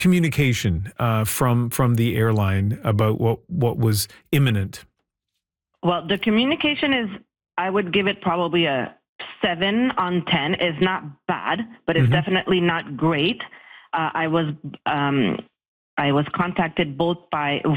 communication from the airline about what was imminent? Well, the communication is, I would give it probably a 7 on 10. It's not bad, but it's definitely not great. I was contacted both by